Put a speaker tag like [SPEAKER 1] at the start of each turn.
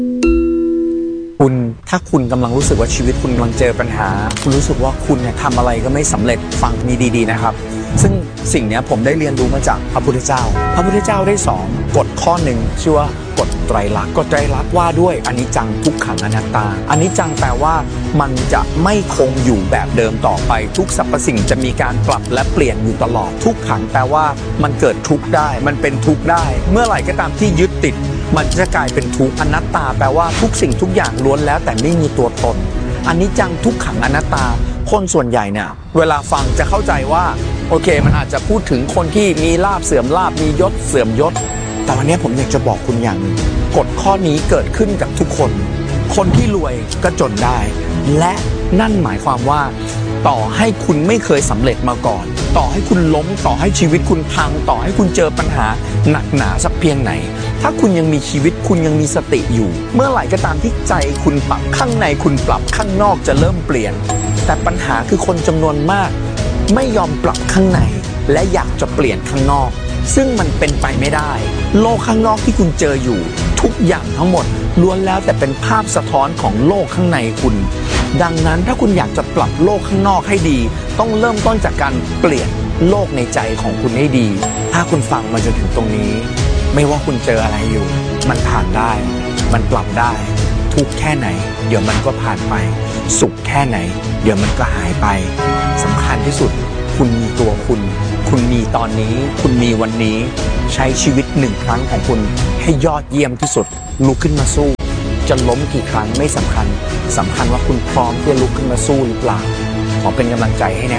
[SPEAKER 1] คุณถ้าคุณกำลังรู้สึกว่าชีวิตคุณกำลังเจอปัญหาคุณรู้สึกว่าคุณเนี่ยทำอะไรก็ไม่สำเร็จฟังนี้ดีๆนะครับซึ่งสิ่งนี้ผมได้เรียนรู้มาจากพระพุทธเจ้าได้สอนกฎข้อหนึ่งชื่อว่ากฎไตรลักษณ์กฎไตรลักษณ์ว่าด้วยอนิจจังทุกขังอนัตตาอนิจจังแปลว่ามันจะไม่คงอยู่แบบเดิมต่อไปทุกสรรพสิ่งจะมีการปรับและเปลี่ยนอยู่ตลอดทุกขังแปลว่ามันเกิดทุกข์ได้มันเป็นทุกข์ได้เมื่อไหร่ก็ตามที่ยึดติดมันจะกลายเป็นทุกข์อนัตตาแปลว่าทุกสิ่งทุกอย่างล้วนแล้วแต่ไม่มีตัวตนอนิจจังทุกขังอนัตตาคนส่วนใหญ่เนี่ยเวลาฟังจะเข้าใจว่าโอเคมันอาจจะพูดถึงคนที่มีลาภเสื่อมลาภมียศเสื่อมยศแต่วันนี้ผมอยากจะบอกคุณอย่างหนึ่งกฎข้อนี้เกิดขึ้นกับทุกคนคนที่รวยก็จนได้และนั่นหมายความว่าต่อให้คุณไม่เคยสำเร็จมาก่อนต่อให้คุณล้มต่อให้ชีวิตคุณพังต่อให้คุณเจอปัญหาหนักหนาสักเพียงไหนถ้าคุณยังมีชีวิตคุณยังมีสติอยู่เมื่อไหร่ก็ตามที่ใจคุณปรับข้างในคุณปรับข้างนอกจะเริ่มเปลี่ยนแต่ปัญหาคือคนจำนวนมากไม่ยอมปรับข้างในและอยากจะเปลี่ยนข้างนอกซึ่งมันเป็นไปไม่ได้โลกข้างนอกที่คุณเจออยู่ทุกอย่างทั้งหมดล้วนแล้วแต่เป็นภาพสะท้อนของโลกข้างในคุณดังนั้นถ้าคุณอยากจะปรับโลกข้างนอกให้ดีต้องเริ่มต้นจากการเปลี่ยนโลกในใจของคุณให้ดีถ้าคุณฟังมาจนถึงตรงนี้ไม่ว่าคุณเจออะไรอยู่มันผ่านได้มันปรับได้ทุกข์แค่ไหนเดี๋ยวมันก็ผ่านไปสุขแค่ไหนเดี๋ยวมันก็หายไปสำคัญที่สุดคุณมีตัวคุณมีตอนนี้คุณมีวันนี้ใช้ชีวิตหนึ่งครั้งของคุณให้ยอดเยี่ยมที่สุดลุกขึ้นมาสู้จะล้มกี่ครั้งไม่สำคัญว่าคุณพร้อมที่จะลุกขึ้นมาสู้หรือเปล่าขอเป็นกำลังใจให้นะ